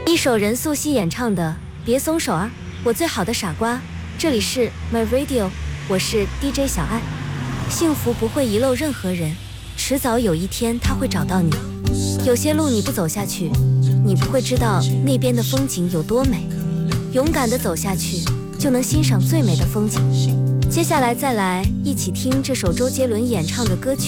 一首任素汐演唱的《别松手啊，我最好的傻瓜》。这里是 My Radio， 我是 DJ 小爱。幸福不会遗漏任何人，迟早有一天他会找到你。有些路你不走下去，你不会知道那边的风景有多美。勇敢地走下去，就能欣赏最美的风景。接下来再来一起听这首周杰伦演唱的歌曲。